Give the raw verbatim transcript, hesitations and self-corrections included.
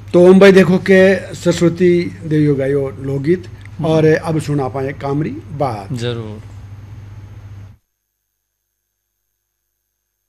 तो हम भाई देखो के सरस्वती देवी गायो लोकगीत और अब सुना पाए कामरी बात। जरूर।